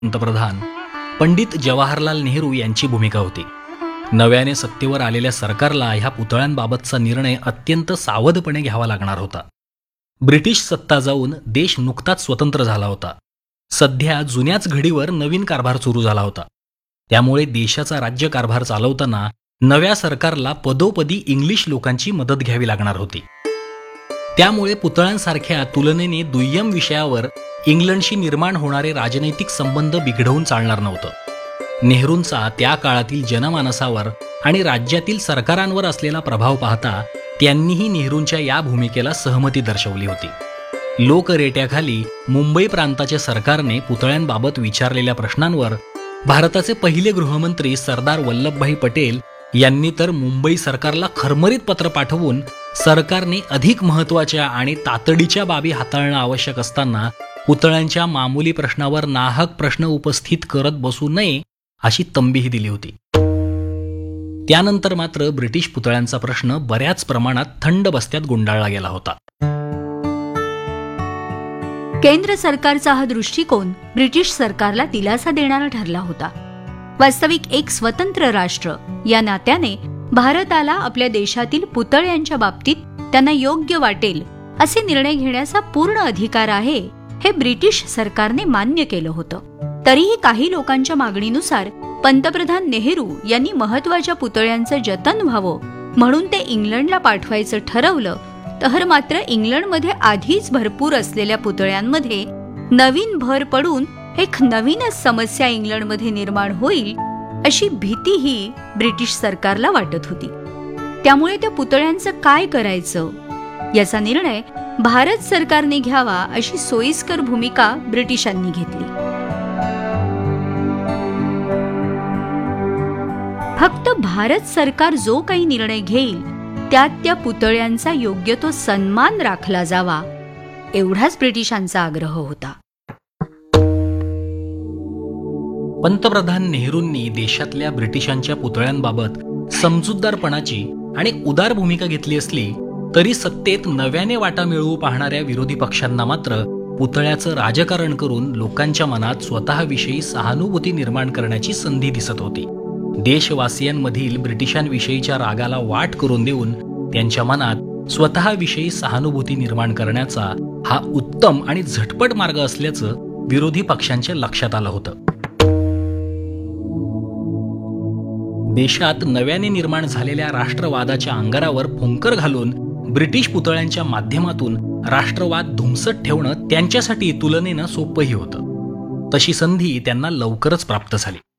पंतप्रधान पंडित जवाहरलाल नेहरू यांची भूमिका होती. नव्याने सत्तेवर आलेल्या सरकारला ह्या पुतळ्यांबाबतचा निर्णय अत्यंत सावधपणे घ्यावा लागणार होता. ब्रिटिश सत्ता जाऊन देश नुकताच स्वतंत्र झाला होता. सध्या जुन्याच घडीवर नवीन कारभार सुरू झाला होता. त्यामुळे देशाचा राज्यकारभार चालवताना नव्या सरकारला पदोपदी इंग्लिश लोकांची मदत घ्यावी लागणार होती. त्यामुळे पुतळ्यांसारख्या तुलनेने दुय्यम विषयावर इंग्लंडशी निर्माण होणारे राजनैतिक संबंध बिघडवून चालणार नव्हतं. नेहरूंचा त्या काळातील जनमानसावर आणि राज्यातील सरकारांवर असलेला प्रभाव पाहता त्यांनीही नेहरूंच्या या भूमिकेला सहमती दर्शवली होती. लोकरेट्याखाली मुंबई प्रांताच्या सरकारने पुतळ्यांबाबत विचारलेल्या प्रश्नांवर भारताचे पहिले गृहमंत्री सरदार वल्लभभाई पटेल यांनी तर मुंबई सरकारला खरमरीत पत्र पाठवून सरकारने अधिक महत्त्वाच्या आणि तातडीच्या बाबी हाताळणं आवश्यक असताना पुतळ्यांच्या मामूली प्रश्नावर नाहक प्रश्न उपस्थित करत बसू नये अशी तंबीही दिली होती. त्यानंतर मात्र ब्रिटिश पुतळ्यांचा प्रश्न बऱ्याच प्रमाणात थंड बस्त्यात गुंडाळला गेला होता. केंद्र सरकारचा हा दृष्टिकोन ब्रिटिश सरकारला दिलासा देणारा ठरला होता. वास्तविक एक स्वतंत्र राष्ट्र या नात्याने भारताला आपल्या देशातील पुतळ्यांच्या बाबतीत त्यांना योग्य वाटेल असे निर्णय घेण्याचा पूर्ण अधिकार आहे हे ब्रिटिश सरकारने मान्य केलं होतं. तरीही काही लोकांच्या मागणीनुसार पंतप्रधान नेहरू यांनी महत्वाच्या पुतळ्यांचं जतन व्हावं म्हणून ते इंग्लंडला पाठवायचं ठरवलं. तर मात्र इंग्लंडमध्ये आधीच भरपूर असलेल्या पुतळ्यांमध्ये नवीन भर पडून एक नवीनच समस्या इंग्लंडमध्ये निर्माण होईल अशी भीतीही ब्रिटिश सरकारला वाटत होती. त्यामुळे त्या पुतळ्यांचं काय करायचं याचा निर्णय भारत सरकारने घ्यावा अशी सोयीस्कर भूमिका ब्रिटिशांनी घेतली. फक्त भारत सरकार जो काही निर्णय घेईल त्यात त्या पुतळ्यांचा योग्य तो सन्मान राखला जावा एवढाच ब्रिटिशांचा आग्रह होता. पंतप्रधान नेहरूंनी देशातल्या ब्रिटिशांच्या पुतळ्यांबाबत समजूतदारपणाची आणि उदार भूमिका घेतली असली तरी सत्तेत नव्याने वाटा मिळवू पाहणाऱ्या विरोधी पक्षांना मात्र पुतळ्याचं राजकारण करून लोकांच्या मनात स्वतःविषयी सहानुभूती निर्माण करण्याची संधी दिसत होती. देशवासियांमधील ब्रिटिशांविषयीच्या रागाला वाट करून देऊन त्यांच्या मनात स्वतःविषयी सहानुभूती निर्माण करण्याचा हा उत्तम आणि झटपट मार्ग असल्याचं विरोधी पक्षांच्या लक्षात आलं होतं. देशात नव्याने निर्माण झालेल्या राष्ट्रवादाच्या अंगारावर फुंकर घालून ब्रिटिश पुतळ्यांच्या माध्यमातून राष्ट्रवाद धुमसत ठेवणं त्यांच्यासाठी तुलनेनं सोपंही होतं. तशी संधी त्यांना लवकरच प्राप्त झाली.